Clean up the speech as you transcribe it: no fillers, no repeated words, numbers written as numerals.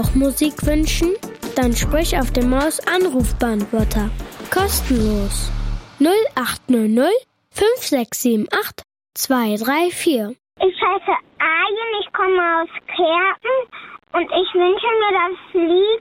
Auch Musik wünschen? Dann sprich auf dem Maus-Anrufbeantworter. Kostenlos. 0800 5678 234. Ich heiße Arjen, ich komme aus Kerpen und ich wünsche mir das Lied